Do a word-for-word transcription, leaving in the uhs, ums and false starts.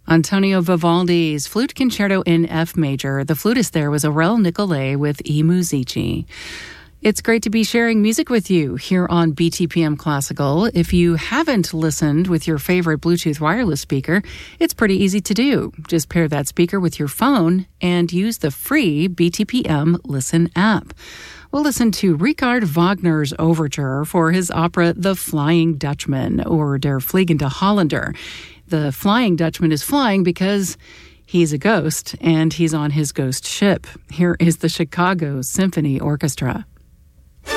Antonio Vivaldi's Flute Concerto in F major. The flutist there was Aurel Nicolai with I Musici. It's great to be sharing music with you here on B T P M Classical. If you haven't listened with your favorite Bluetooth wireless speaker, it's pretty easy to do. Just pair that speaker with your phone and use the free B T P M Listen app. We'll listen to Richard Wagner's overture for his opera The Flying Dutchman, or Der Fliegende Holländer. The Flying Dutchman is flying because he's a ghost, and he's on his ghost ship. Here is the Chicago Symphony Orchestra.